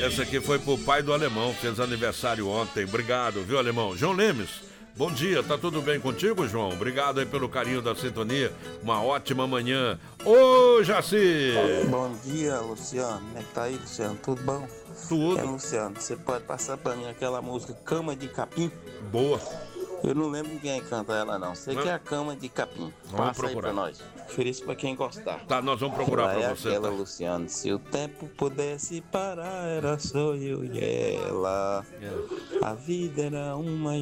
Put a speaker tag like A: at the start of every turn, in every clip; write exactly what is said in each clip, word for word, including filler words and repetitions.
A: Essa aqui foi pro pai do Alemão, fez aniversário ontem. Obrigado, viu, Alemão? João Lemes, bom dia, tá tudo bem contigo, João? Obrigado aí pelo carinho da sintonia. Uma ótima manhã. Ô, Jaci!
B: Bom dia, Luciano. Como é que tá aí, Luciano? Tudo bom?
A: Tudo.
B: É, Luciano, você pode passar pra mim aquela música Cama de Capim?
A: Boa.
B: Eu não lembro quem canta ela, não. Sei
A: Não.
B: que é a Cama de Capim.
A: Vamos
B: Passa
A: procurar.
B: aí pra nós. Ofereço pra quem gostar.
A: Tá, nós vamos procurar
B: Ela
A: pra
B: é
A: você,
B: aquela,
A: tá?
B: Luciano. Se o tempo pudesse parar, era só eu e ela.
A: É.
B: A vida era uma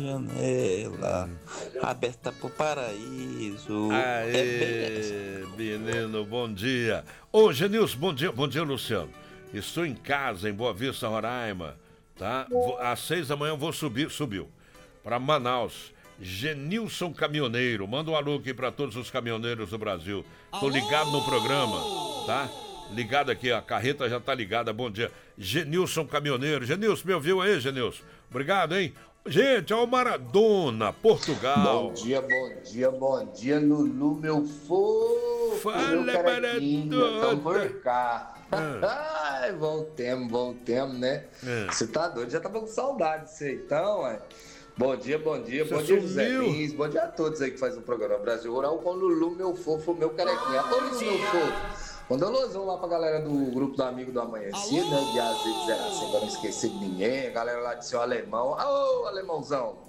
B: janela aberta pro paraíso. É
A: Aê, menino, bom dia. Ô, Genilson, bom dia, bom dia, Luciano. Estou em casa, em Boa Vista, Roraima, tá? Vou- às seis da manhã eu vou subir, subiu, para Manaus. Genilson Caminhoneiro, manda um alô aqui para todos os caminhoneiros do Brasil. Tô ligado no programa, tá? Ligado aqui, a carreta já tá ligada, bom dia. Genilson Caminhoneiro, Genilson, me ouviu aí, Genilson? Obrigado, hein? Gente, ao Maradona, Portugal.
C: Bom dia, bom dia, bom dia, Lulu, meu fofo.
A: Fala,
C: meu carequinha,
A: Maradona.
C: tamo por cá.
A: Ah.
C: Ai, voltemos, voltemos, né?
A: É.
C: Você tá doido, já tava com saudade disso aí, então, ué. Bom dia, bom dia,
A: Você
C: bom dia, José
A: sumiu.
C: Lins, bom dia a todos aí que fazem o programa Brasil Rural com Lulu, meu fofo, meu carequinha. Ô, Luiz, meu fofo. Manda um alôzão lá pra galera do grupo do Amigo do Amanhecer, né? De Azeite Zeração, pra não esquecer de ninguém. A galera lá de seu alemão. Ô, alemãozão.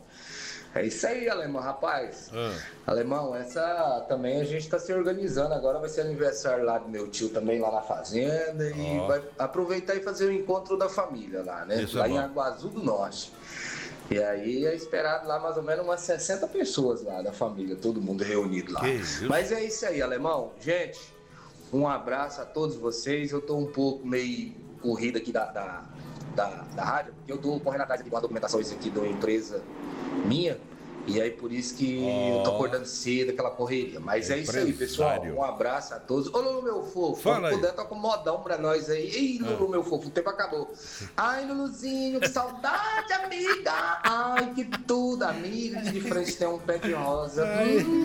C: É isso aí, alemão, rapaz.
A: Ah.
C: Alemão, essa também a gente tá se organizando. Agora vai ser aniversário lá do meu tio também lá na fazenda. E
A: Ó.
C: vai aproveitar e fazer o encontro da família lá, né?
A: Isso é
C: lá em
A: bom.
C: Aguazu do Norte. E aí é esperado lá mais ou menos umas sessenta pessoas lá da família, todo mundo reunido lá.
A: Que isso?
C: Mas é isso aí, alemão. Gente, um abraço a todos vocês. Eu tô um pouco meio corrido aqui da, da, da, da rádio, porque eu tô correndo atrás de uma documentação isso aqui de uma empresa minha. E aí por isso que
A: Oh.
C: eu tô acordando cedo, aquela correria. Mas é isso aí, pessoal.
A: Empresário.
C: Um abraço a todos. Ô, Lulu, meu fofo.
A: Fala
C: Quando
A: aí.
C: puder, toca um modão pra nós aí. Ei, Lulu,
A: Ah.
C: meu fofo, o tempo acabou. Ai, Luluzinho, que saudade, amiga. Ai, que tudo, amiga. Que de frente tem um pé de rosa. Hum,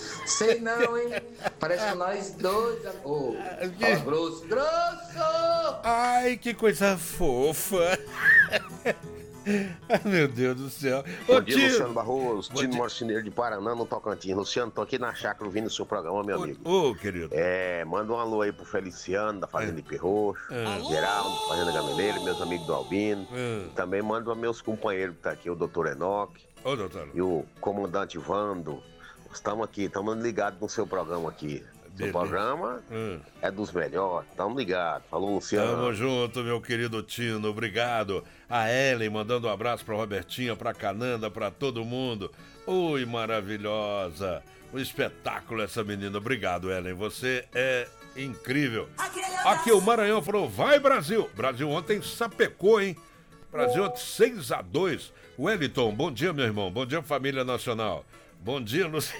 C: sei não, hein? Parece que nós dois... Ô, fala grosso. Grosso!
A: Ai, que coisa fofa. Ai, meu Deus do céu.
D: Bom
A: Ô,
D: dia,
A: tio.
D: Luciano Barroso,
A: Bom
D: Tino
A: dia.
D: Marceneiro de Paraná, no Tocantins. Luciano, tô aqui na chácara ouvindo o seu programa, meu amigo.
A: Ô, ô, querido.
D: É, manda um alô aí pro Feliciano, da Fazenda Ipe Roxo,
A: É.
D: Geraldo, da Fazenda Gameleira, meus amigos do Albino.
A: É.
D: E também mando a meus companheiros que tá aqui, o doutor Enoque
A: Ô, doutor.
D: e o comandante Vando. Estamos aqui, estamos ligados no seu programa aqui. Seu
A: Beleza.
D: programa
A: Hum.
D: é dos melhores, estamos ligados. Falou, Luciano.
A: Tamo junto, meu querido Tino, obrigado. A Ellen mandando um abraço pra Robertinha, pra Cananda, pra todo mundo. Oi, maravilhosa. Um espetáculo essa menina. Obrigado, Ellen. Você é incrível. Aqui o Maranhão falou, vai Brasil. Brasil ontem sapecou, hein? Brasil ontem seis a dois. Wellington, bom dia, meu irmão. Bom dia, família nacional. Bom dia, Luciano.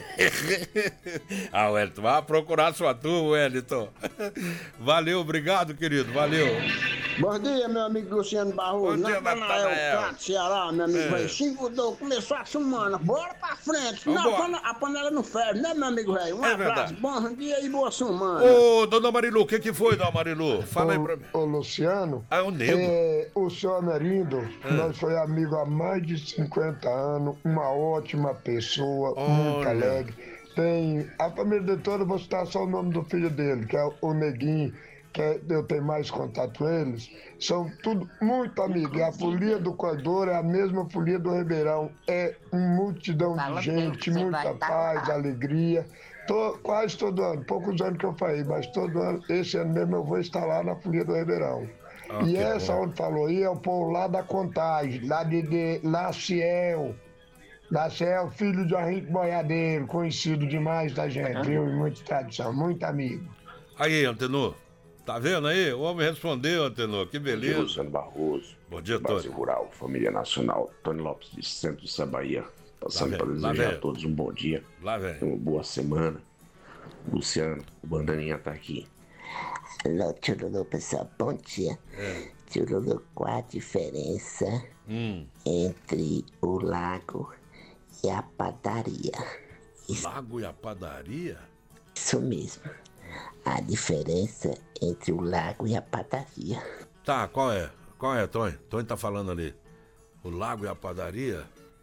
A: Ah, Wellington, vá procurar sua turma, Wellington. Valeu, obrigado, querido, valeu.
E: Bom dia, meu amigo Luciano Barroso.
A: Bom dia, Natanael.
E: Cato, Ceará, meu amigo.
A: É.
E: velho. Cinco do começou a semana. Bora pra frente. Não,
A: Vambora.
E: pana- a panela não ferve, né, meu amigo velho? Um
A: É
E: abraço,
A: verdade.
E: bom dia e boa semana.
A: Ô, dona Marilu, o que que foi, dona Marilu? Fala aí pra mim.
F: Ô, Luciano,
A: Ah, o nego.
F: é, o senhor Amerindo,
A: Ah.
F: nós foi amigo há mais de cinquenta anos, uma ótima pessoa,
A: Olha.
F: muito alegre. Tem a família dele toda, vou citar só o nome do filho dele, que é o Neguinho, que é- eu tenho mais contato com eles. São tudo muito amigos. E a folia do Corredor é a mesma folia do Ribeirão. É uma multidão
G: Fala
F: de gente,
G: que você
F: muita
G: vai dar
F: paz,
G: lá.
F: alegria. Tô, quase todo ano, poucos anos que eu falei, mas todo ano, esse ano mesmo eu vou estar lá na folia do Ribeirão.
A: Ah,
F: e
A: que
F: essa
A: bom.
F: onde falou aí é o povo lá da Contagem, lá de, de Laciel. Laciel, filho de Henrique Boiadeiro, conhecido demais da gente, viu? E muita tradição, muito amigo.
A: Aí, Antenor, tá vendo aí? O homem respondeu, Antenor, que
H: Bom dia,
A: beleza.
H: Luciano Barroso.
A: Bom dia,
H: Brasil
A: Tony.
H: Rural, Família Nacional, Tony Lopes de Centro da Bahia. Passando
A: Lá
H: para
A: vem, lá
H: desejar
A: vem.
H: a todos um bom dia,
A: Lá vem.
H: uma boa semana. Luciano, o Bandaninha tá aqui.
G: Alô, tio Lulu, pessoal, bom dia.
A: É.
G: Tio Lulu, qual a diferença
A: Hum,
G: entre o lago e a padaria?
A: Lago e a padaria?
G: Isso mesmo. A diferença entre o lago e a padaria.
A: Tá, qual é? Qual é, Tonho? Tonho tá falando ali. O lago e a padaria?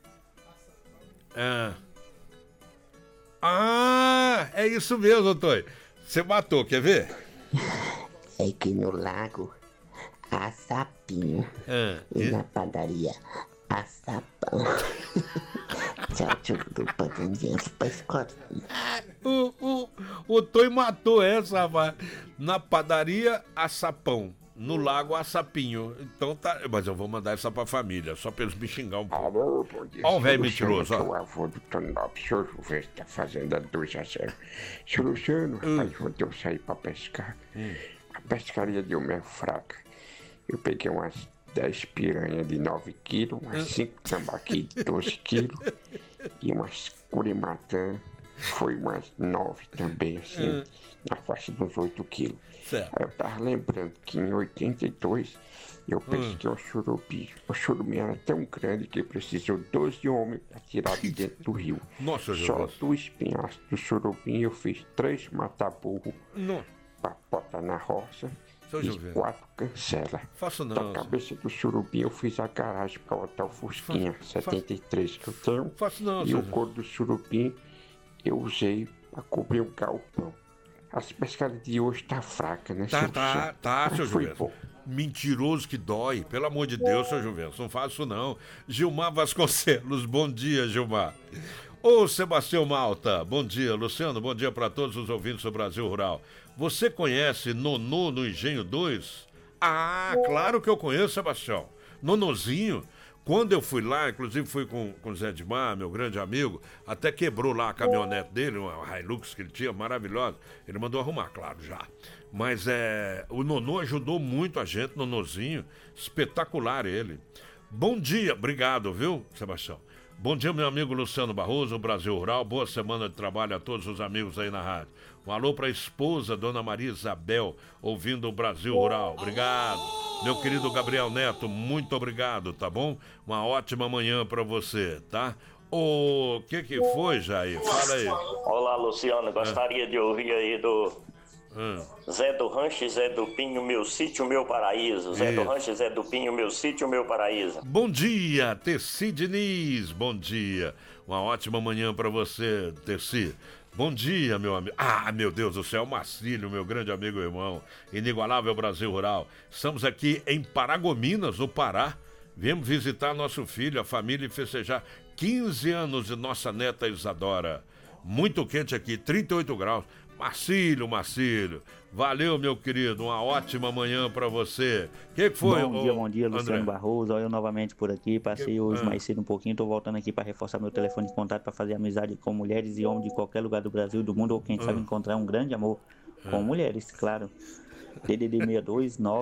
A: É. Ah, é isso mesmo, Tonho. Você matou, quer ver?
G: É que no lago há sapinho
A: É.
G: e na padaria há sapão. Tchau, tchau, do Pagandiano pra escola.
A: O, o, o Tonho matou essa, rapaz. Na padaria, há sapão. No lago, há sapinho. Então tá. Mas eu vou mandar essa pra família, só pra eles me xingar um pouco.
H: Alô, bom dia.
A: Ó o velho
H: Luciano,
A: mentiroso, ó.
H: que é o avô do Tony Lopes, senhor Silvestre, da Fazenda dois a zero. Senhor Luciano, rapaz, ontem eu saí pra pescar.
A: Hum.
H: A pescaria deu meio fraca. Eu peguei umas dez piranhas de nove quilos, umas cinco tambaqui de doze quilos e umas curimatã, foi umas nove também, assim, na faixa dos oito quilos.
A: Certo.
H: Aí eu tava lembrando que em oitenta e dois eu pesquei um churupi. O churupi era tão grande que precisou doze homens para tirar de dentro do rio.
A: Nossa,
H: Só
A: Jesus.
H: do espinhaço do churupi eu fiz três mata-burro
A: Não.
H: pra botar na roça
A: Seu
H: e
A: Gilberto.
H: quatro cancela.
A: Faço
H: Da
A: não.
H: cabeça do churupi eu fiz a garagem pra botar o Fusquinha
A: Fa- fa-
H: setenta e três que eu tenho.
A: Faço não,
H: E
A: seu
H: o
A: Gilberto.
H: couro do surubim eu usei pra cobrir o galpão. As pescadas de hoje tá fraca, né,
A: Tá,
H: seu
A: tá,
H: Luciano?
A: tá,
H: Mas
A: seu
H: foi
A: Juventus.
H: bom.
A: Mentiroso que dói. Pelo amor de Deus, seu Juventus. Não faço isso, não. Gilmar Vasconcelos, bom dia, Gilmar. Ô, Sebastião Malta, bom dia. Luciano, bom dia para todos os ouvintes do Brasil Rural. Você conhece Nonô no Engenho dois? Ah, claro que eu conheço, Sebastião. Nonozinho. Quando eu fui lá, inclusive fui com, com o Zé Edmar, meu grande amigo, até quebrou lá a caminhonete dele, uma Hilux que ele tinha, maravilhosa. Ele mandou arrumar, claro, já. Mas é, o Nonô ajudou muito a gente, Nonozinho, espetacular ele. Bom dia, obrigado, viu, Sebastião? Bom dia, meu amigo Luciano Barroso, Brasil Rural. Boa semana de trabalho a todos os amigos aí na rádio. Um alô para a esposa, Dona Maria Isabel, ouvindo o Brasil Rural. Obrigado. Meu querido Gabriel Neto, muito obrigado, tá bom? Uma ótima manhã para você, tá? O que que foi, Jair? Fala aí.
I: Olá, Luciano. Gostaria de ouvir aí do
A: Hum.
I: Zé do Rancho, Zé do Pinho, meu sítio, meu paraíso. Zé do
A: Isso.
I: Rancho, Zé do Pinho, meu sítio, meu paraíso.
A: Bom dia, Tessi Diniz, bom dia. Uma ótima manhã para você, Tessi. Bom dia, meu amigo. Ah, meu Deus do céu, Marcílio, meu grande amigo e irmão. Inigualável Brasil Rural. Estamos aqui em Paragominas, no Pará. Viemos visitar nosso filho, a família, e festejar quinze anos de nossa neta Isadora. Muito quente aqui, trinta e oito graus. Marcílio, Marcílio. Valeu, meu querido. Uma ótima manhã pra você. O que, que foi,
J: Bom dia,
A: ô,
J: bom dia, Luciano
A: André?
J: Barroso. Olha eu novamente por aqui. Passei hoje
A: Ah.
J: mais cedo um pouquinho. Tô voltando aqui para reforçar meu telefone de contato para fazer amizade com mulheres e homens de qualquer lugar do Brasil e do mundo, ou quem sabe encontrar um grande amor com mulheres, claro. D D D seis dois nove